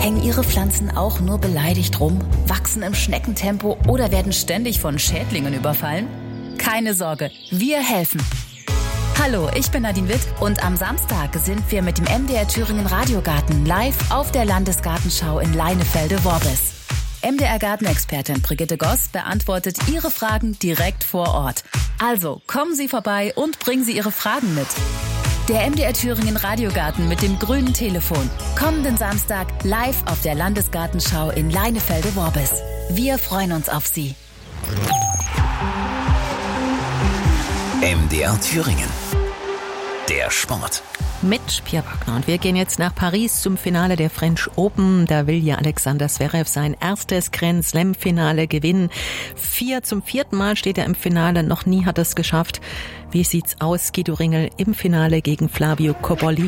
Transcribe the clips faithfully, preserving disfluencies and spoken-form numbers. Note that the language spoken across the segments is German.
Hängen Ihre Pflanzen auch nur beleidigt rum, wachsen im Schneckentempo oder werden ständig von Schädlingen überfallen? Keine Sorge, wir helfen. Hallo, ich bin Nadine Witt und am Samstag sind wir mit dem M D R Thüringen Radiogarten live auf der Landesgartenschau in Leinefelde-Worbis. M D R-Gartenexpertin Brigitte Goss beantwortet Ihre Fragen direkt vor Ort. Also kommen Sie vorbei und bringen Sie Ihre Fragen mit. Der M D R Thüringen Radiogarten mit dem grünen Telefon. Kommenden Samstag live auf der Landesgartenschau in Leinefelde-Worbis. Wir freuen uns auf Sie. M D R Thüringen. Der Sport. Mit Pia Wagner. Und wir gehen jetzt nach Paris zum Finale der French Open. Da will ja Alexander Zverev sein erstes Grand Slam Finale gewinnen. Vier zum vierten Mal steht er im Finale. Noch nie hat er es geschafft. Wie sieht's aus, Guido Ringel, im Finale gegen Flavio Cobolli?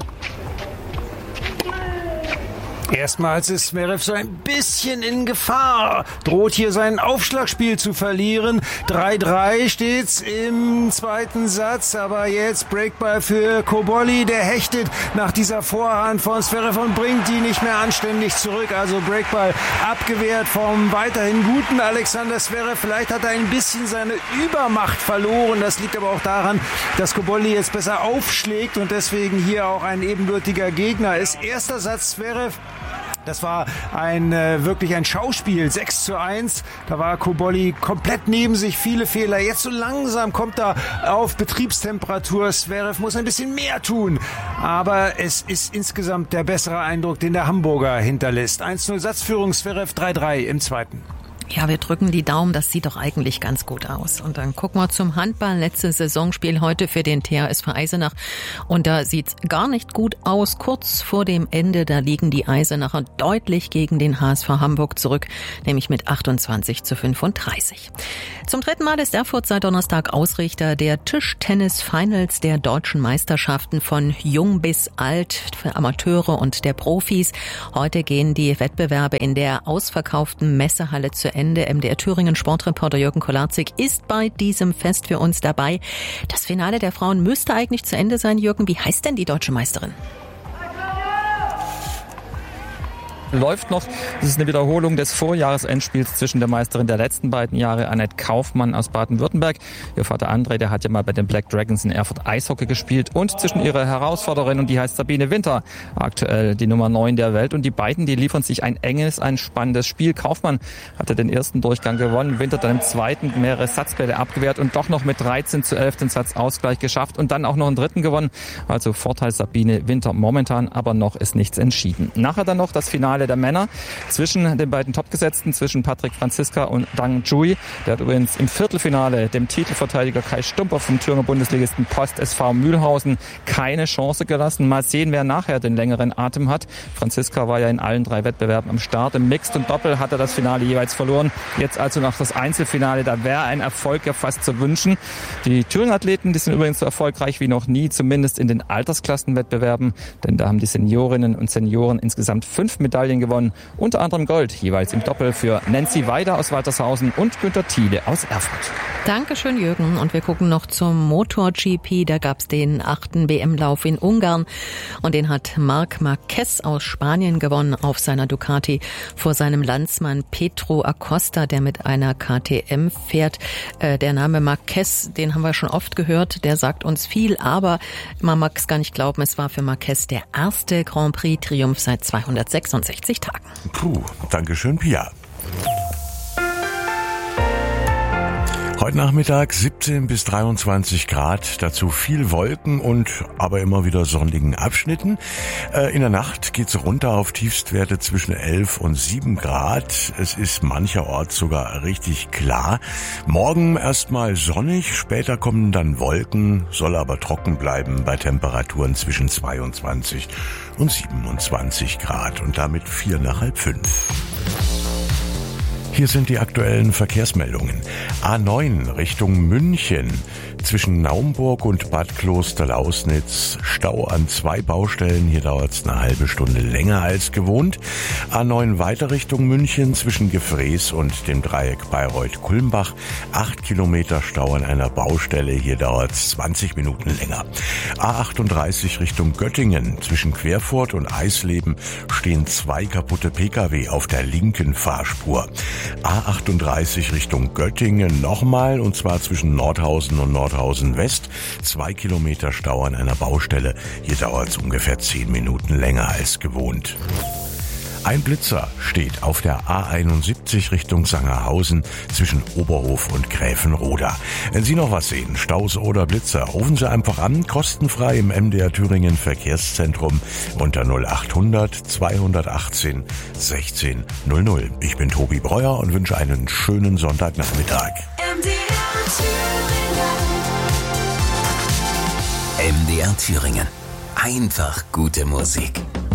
Erstmals ist Zverev so ein bisschen in Gefahr. Droht hier sein Aufschlagspiel zu verlieren. drei drei steht's im zweiten Satz. Aber jetzt Breakball für Cobolli. Der hechtet nach dieser Vorhand von Zverev und bringt die nicht mehr anständig zurück. Also Breakball abgewehrt vom weiterhin guten Alexander Zverev. Vielleicht hat er ein bisschen seine Übermacht verloren. Das liegt aber auch daran, dass Cobolli jetzt besser aufschlägt und deswegen hier auch ein ebenbürtiger Gegner ist. Erster Satz Zverev. Das war ein äh, wirklich ein Schauspiel, sechs zu eins. Da war Cobolli komplett neben sich, viele Fehler. Jetzt so langsam kommt er auf Betriebstemperatur. Zverev muss ein bisschen mehr tun. Aber es ist insgesamt der bessere Eindruck, den der Hamburger hinterlässt. eins null Satzführung, Zverev drei drei im zweiten. Ja, wir drücken die Daumen, das sieht doch eigentlich ganz gut aus. Und dann gucken wir zum Handball. Letztes Saisonspiel heute für den T H S V Eisenach. Und da sieht's gar nicht gut aus. Kurz vor dem Ende, da liegen die Eisenacher deutlich gegen den H S V Hamburg zurück, nämlich mit achtundzwanzig zu fünfunddreißig. Zum dritten Mal ist Erfurt seit Donnerstag Ausrichter der Tischtennis-Finals der deutschen Meisterschaften von jung bis alt, für Amateure und der Profis. Heute gehen die Wettbewerbe in der ausverkauften Messehalle zu Ende. M D R Thüringen Sportreporter Jürgen Kolarczyk ist bei diesem Fest für uns dabei. Das Finale der Frauen müsste eigentlich zu Ende sein, Jürgen. Wie heißt denn die deutsche Meisterin? Läuft noch. Das ist eine Wiederholung des Vorjahresendspiels zwischen der Meisterin der letzten beiden Jahre, Annette Kaufmann aus Baden-Württemberg. Ihr Vater André, der hat ja mal bei den Black Dragons in Erfurt Eishockey gespielt. Und zwischen ihrer Herausforderin, und die heißt Sabine Winter, aktuell die Nummer neun der Welt. Und die beiden, die liefern sich ein enges, ein spannendes Spiel. Kaufmann hatte den ersten Durchgang gewonnen, Winter dann im zweiten mehrere Satzbälle abgewehrt und doch noch mit dreizehn zu elf den Satzausgleich geschafft und dann auch noch einen dritten gewonnen. Also Vorteil Sabine Winter momentan, aber noch ist nichts entschieden. Nachher dann noch das Finale der Männer zwischen den beiden Topgesetzten, zwischen Patrick Franziska und Dang Jui. Der hat übrigens im Viertelfinale dem Titelverteidiger Kai Stumper vom Thüringer Bundesligisten Post S V Mühlhausen keine Chance gelassen. Mal sehen, wer nachher den längeren Atem hat. Franziska war ja in allen drei Wettbewerben am Start. Im Mixed und Doppel hat er das Finale jeweils verloren. Jetzt also noch das Einzelfinale. Da wäre ein Erfolg ja fast zu wünschen. Die Thüringer Athleten, die sind übrigens so erfolgreich wie noch nie, zumindest in den Altersklassenwettbewerben. Denn da haben die Seniorinnen und Senioren insgesamt fünf Medaillen gewonnen. Unter anderem Gold, jeweils im Doppel für Nancy Weider aus Waltershausen und Günter Thiele aus Erfurt. Dankeschön, Jürgen. Und wir gucken noch zum Motor-G P. Da gab's den achten W M-Lauf in Ungarn. Und den hat Marc Marquez aus Spanien gewonnen auf seiner Ducati vor seinem Landsmann Pedro Acosta, der mit einer K T M fährt. Äh, der Name Marquez, den haben wir schon oft gehört. Der sagt uns viel, aber man mag es gar nicht glauben, es war für Marquez der erste Grand Prix-Triumph seit zweihundertsechsundsechzig Tagen. Puh, Dankeschön, Pia. Heute Nachmittag siebzehn bis dreiundzwanzig Grad, dazu viel Wolken und aber immer wieder sonnigen Abschnitten. Äh, in der Nacht geht's runter auf Tiefstwerte zwischen elf und sieben Grad. Es ist mancherorts sogar richtig klar. Morgen erstmal sonnig, später kommen dann Wolken, soll aber trocken bleiben bei Temperaturen zwischen zweiundzwanzig und siebenundzwanzig Grad und damit vier nach halb fünf. Hier sind die aktuellen Verkehrsmeldungen. A neun Richtung München. Zwischen Naumburg und Bad Klosterlausnitz Stau an zwei Baustellen. Hier dauert es eine halbe Stunde länger als gewohnt. A neun weiter Richtung München zwischen Gefrees und dem Dreieck Bayreuth-Kulmbach. Acht Kilometer Stau an einer Baustelle. Hier dauert es zwanzig Minuten länger. A achtunddreißig Richtung Göttingen. Zwischen Querfurt und Eisleben stehen zwei kaputte Pkw auf der linken Fahrspur. A achtunddreißig Richtung Göttingen nochmal, und zwar zwischen Nordhausen und Nordhausen West. Zwei Kilometer Stau an einer Baustelle. Hier dauert es ungefähr zehn Minuten länger als gewohnt. Ein Blitzer steht auf der A einundsiebzig Richtung Sangerhausen zwischen Oberhof und Gräfenroda. Wenn Sie noch was sehen, Staus oder Blitzer, rufen Sie einfach an, kostenfrei im M D R Thüringen Verkehrszentrum unter null achthundert zweihundertachtzehn sechzehn null null. Ich bin Tobi Breuer und wünsche einen schönen Sonntagnachmittag. M D R Thüringen. Einfach gute Musik.